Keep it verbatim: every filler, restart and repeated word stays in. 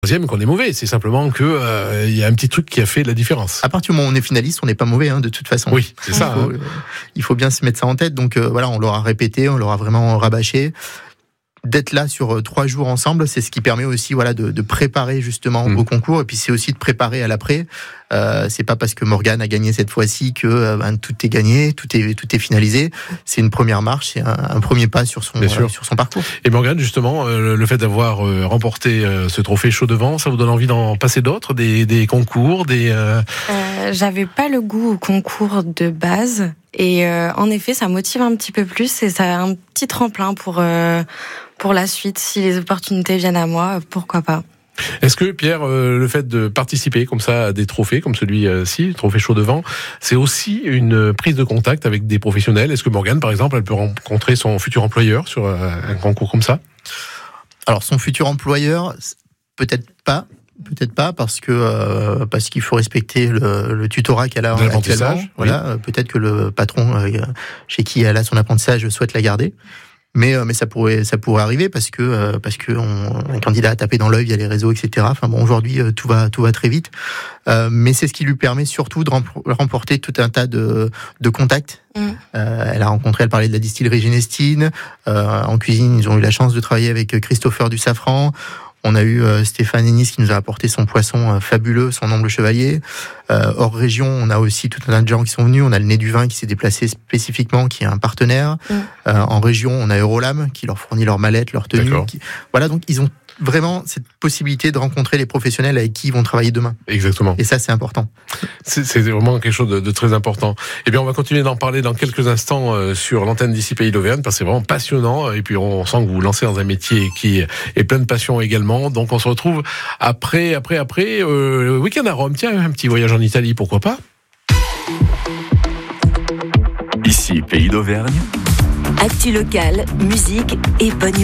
Troisième qu'on est mauvais, c'est simplement que euh, il y a un petit truc qui a fait la différence. À partir du moment où on est finaliste, on n'est pas mauvais, hein, de toute façon. Oui, c'est ça. Il faut, hein. euh, il faut bien se mettre ça en tête. Donc euh, voilà, on l'aura répété, on l'aura vraiment rabâché. D'être là sur euh, trois jours ensemble, c'est ce qui permet aussi, voilà, de, de préparer justement Mmh. au concours. Et puis c'est aussi de préparer à l'après. Euh, c'est pas parce que Morgane a gagné cette fois-ci que euh, ben, tout est gagné, tout est tout est finalisé. C'est une première marche, c'est un, un premier pas sur son Bien euh, sûr. sur son parcours. Et Morgane, justement, euh, le fait d'avoir euh, remporté euh, ce trophée Chaud Devant, ça vous donne envie d'en passer d'autres, des, des concours, des. Euh... Euh, j'avais pas le goût au concours de base. Et euh, en effet, ça motive un petit peu plus et ça a un petit tremplin pour, euh, pour la suite. Si les opportunités viennent à moi, pourquoi pas. Est-ce que, Pierre, euh, le fait de participer comme ça à des trophées, comme celui-ci, le trophée Chaud Devant, c'est aussi une prise de contact avec des professionnels? Est-ce que Morgane, par exemple, elle peut rencontrer son futur employeur sur un concours comme ça? Alors son futur employeur, peut-être pas. Peut-être pas parce que euh, parce qu'il faut respecter le, le tutorat qu'elle a actuellement. Voilà, oui. Peut-être que le patron euh, chez qui elle a son apprentissage souhaite la garder, mais euh, mais ça pourrait ça pourrait arriver parce que euh, parce que on, un candidat a tapé dans l'œil, il y a les réseaux, et cetera. Enfin bon, aujourd'hui euh, tout va tout va très vite, euh, mais c'est ce qui lui permet surtout de remporter tout un tas de de contacts. Mmh. Euh, elle a rencontré, elle parlait de la distillerie Ginestine. Euh, en cuisine, ils ont eu la chance de travailler avec Christopher du Safran. On a eu euh, Stéphane Ennis qui nous a apporté son poisson euh, fabuleux, son amble chevalier. Euh, hors région, on a aussi tout un tas de gens qui sont venus. On a le Nez du Vin qui s'est déplacé spécifiquement, qui est un partenaire. Mmh. Euh, en région, on a Eurolam qui leur fournit leurs mallettes, leurs tenues. Qui... Voilà, donc ils ont vraiment cette possibilité de rencontrer les professionnels avec qui ils vont travailler demain. Exactement. Et ça, c'est important. C'est, c'est vraiment quelque chose de, de très important. Eh bien, on va continuer d'en parler dans quelques instants euh, sur l'antenne d'ici Pays d'Auvergne, parce que c'est vraiment passionnant. Et puis, on sent que vous vous lancez dans un métier qui est plein de passion également. Donc, on se retrouve après, après, après, euh, week-end à Rome. Tiens, un petit voyage en Italie, pourquoi pas? Ici Pays d'Auvergne. Actu locale, musique et bonne